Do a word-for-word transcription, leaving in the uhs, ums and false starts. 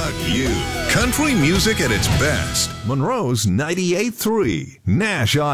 about you? Country music at its best. Monroe's ninety-eight point three, Nash